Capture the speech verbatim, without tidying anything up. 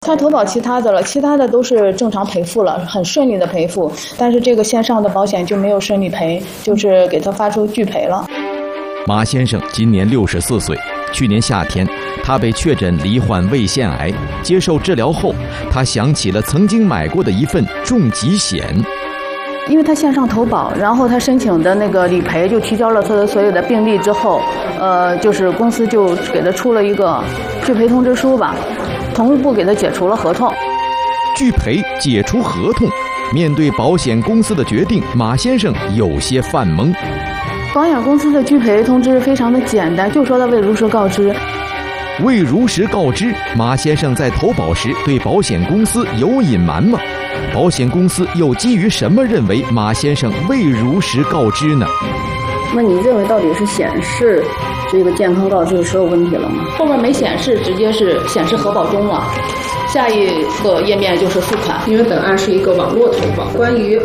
他投保其他的了，其他的都是正常赔付了，很顺利的赔付，但是这个线上的保险就没有顺利赔，就是给他发出拒赔了。 马先生今年六十四岁，去年夏天他被确诊罹患胃腺癌，接受治疗后，他想起了曾经买过的一份重疾险。 因为他线上投保，然后他申请的那个理赔就提交了他的所有的病历之后，呃，就是公司就给他出了一个拒赔通知书吧，同步给他解除了合同。 拒赔解除合同，面对保险公司的决定，马先生有些犯懵。 保险公司的拒赔通知非常的简单，就说他未如实告知。 未如实告知，马先生在投保时对保险公司有隐瞒吗？保险公司又基于什么认为马先生未如实告知呢？ 那你认为到底是显示这个健康告知的时候问题了吗？ 后面没显示，直接是显示核保中了。下一个页面就是付款， 因为本案是一个网络投保，关于